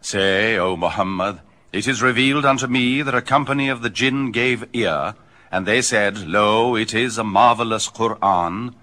Say, O Muhammad, it is revealed unto me that a company of the jinn gave ear, and they said, Lo, it is a marvelous Qur'an.